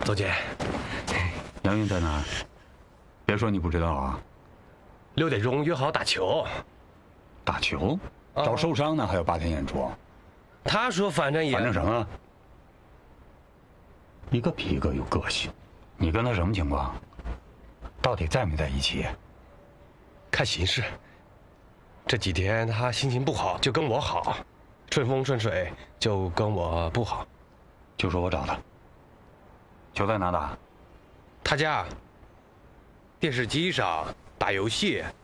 总监， 杨云在哪儿？别说你不知道啊。 6点钟约好打球。 打球？找受伤呢，还有8天演出。 他说反正什么？一个比一个有个性。你跟他什么情况？到底在没在一起？ 看形势。这几天他心情不好，就跟我好；顺风顺水，就跟我不好。 就说我找他。球在哪打？ 他家。电视机上打游戏，